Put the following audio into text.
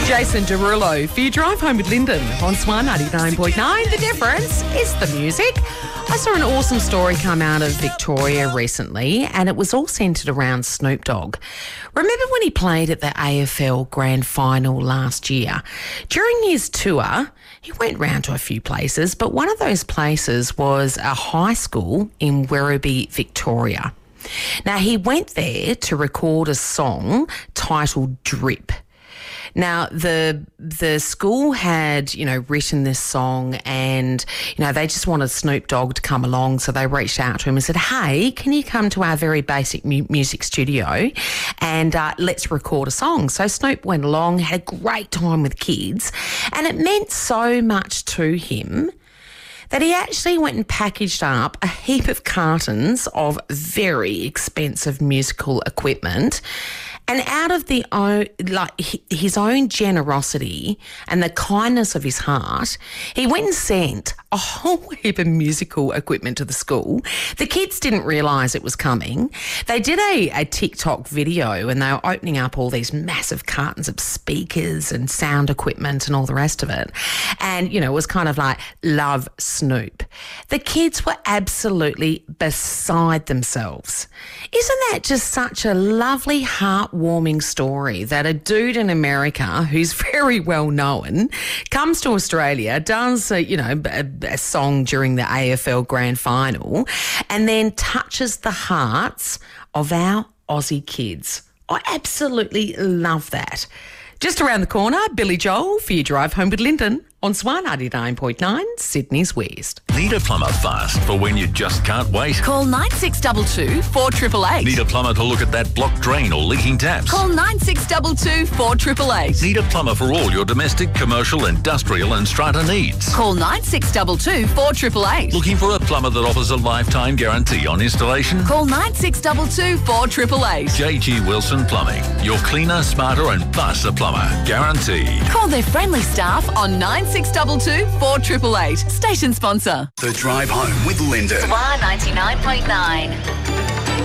Jason Derulo for your drive home with Lyndon on Swan 99.9. The difference is the music. I saw an awesome story come out of Victoria recently, and it was all centred around Snoop Dogg. Remember when he played at the AFL Grand Final last year? During his tour, he went round to a few places, but one of those places was a high school in Werribee, Victoria. Now, he went there to record a song titled Drip. Now, the school had, written this song and, they just wanted Snoop Dogg to come along. So they reached out to him and said, hey, can you come to our very basic music studio and let's record a song? So Snoop went along, had a great time with kids, and it meant so much to him that he actually went and packaged up a heap of cartons of very expensive musical equipment. And out of his own generosity and the kindness of his heart, he went and sent a whole heap of musical equipment to the school. The kids didn't realise it was coming. They did a TikTok video and they were opening up all these massive cartons of speakers and sound equipment and all the rest of it. And, it was kind of like, love Snoop. The kids were absolutely beside themselves. Isn't that just such a lovely, heartwarming story that a dude in America who's very well known comes to Australia, does a song during the AFL Grand Final, and then touches the hearts of our Aussie kids? I absolutely love that. Just around the corner, Billy Joel for your drive home with Lyndon on Swan 99.9, Sydney's West. Need a plumber fast for when you just can't wait? Call 9622 4888. Need a plumber to look at that blocked drain or leaking taps? Call 9622 4888. Need a plumber for all your domestic, commercial, industrial and strata needs? Call 9622 4888. Looking for a plumber that offers a lifetime guarantee on installation? Call 9622 4888. JG Wilson Plumbing. Your cleaner, smarter and faster plumber. Guaranteed. Call their friendly staff on 9622 4888. Station sponsor. The Drive Home with Lyndon. Swan 99.9.